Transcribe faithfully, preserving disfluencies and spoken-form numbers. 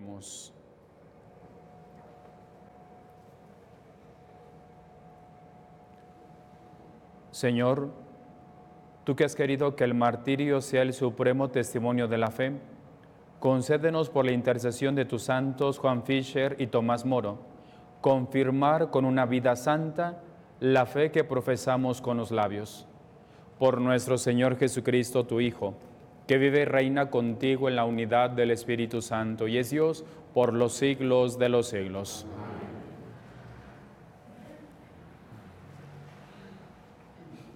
Oremos. Señor, tú que has querido que el martirio sea el supremo testimonio de la fe, concédenos por la intercesión de tus santos Juan Fischer y Tomás Moro, confirmar con una vida santa la fe que profesamos con los labios. Por nuestro Señor Jesucristo, tu Hijo, que vive y reina contigo en la unidad del Espíritu Santo y es Dios por los siglos de los siglos.